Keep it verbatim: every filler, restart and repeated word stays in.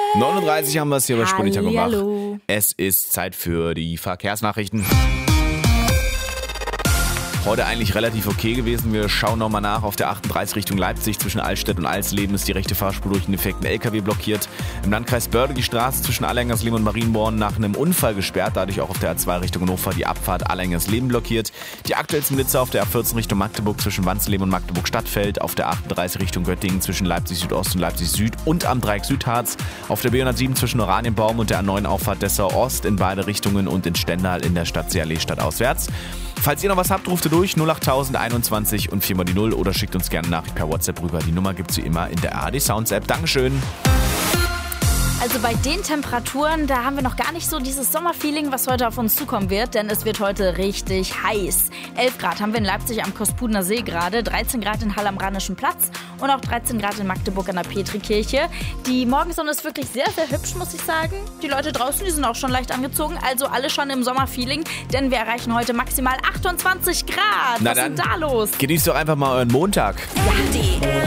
neununddreißig haben wir es hier bei Sputnik Tagebach. Hallihallo. Es ist Zeit für die Verkehrsnachrichten. Heute eigentlich relativ okay gewesen. Wir schauen nochmal nach. Auf der achtunddreißig Richtung Leipzig zwischen Altstedt und Alsleben ist die rechte Fahrspur durch einen defekten L K W blockiert. Im Landkreis Börde die Straße zwischen Allengersleben und Marienborn nach einem Unfall gesperrt. Dadurch auch auf der A zwei Richtung Hannover die Abfahrt Allengersleben blockiert. Die aktuellsten Blitze auf der A vierzehn Richtung Magdeburg zwischen Wansleben und Magdeburg-Stadtfeld. Auf der achtunddreißig Richtung Göttingen zwischen Leipzig Südost und Leipzig Süd und am Dreieck Südharz. Auf der B hundertsieben zwischen Oranienbaum und der A neun Auffahrt Dessau Ost in beide Richtungen und in Stendal in der Stadtsee-Allee stadtauswärts. Falls ihr noch was habt, ruft ihr durch null achttausend einundzwanzig und vier mal die null oder schickt uns gerne eine Nachricht per WhatsApp rüber. Die Nummer gibt's wie immer in der A R D Sounds App. Dankeschön. Also bei den Temperaturen, da haben wir noch gar nicht so dieses Sommerfeeling, was heute auf uns zukommen wird, denn es wird heute richtig heiß. elf Grad haben wir in Leipzig am Kospudener See gerade, dreizehn Grad in Halle am Rheinischen Platz und auch dreizehn Grad in Magdeburg an der Petrikirche. Die Morgensonne ist wirklich sehr, sehr hübsch, muss ich sagen. Die Leute draußen, die sind auch schon leicht angezogen, also alle schon im Sommerfeeling, denn wir erreichen heute maximal achtundzwanzig Grad. Na was dann, ist denn da los? Genießt doch einfach mal euren Montag. Ja, die